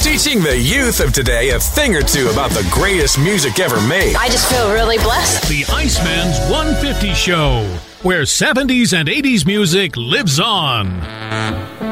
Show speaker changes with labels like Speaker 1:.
Speaker 1: Teaching the youth of today a thing or two about the greatest music ever made.
Speaker 2: I just feel really blessed.
Speaker 3: The Iceman's 150 Show, where 70s and 80s music lives on.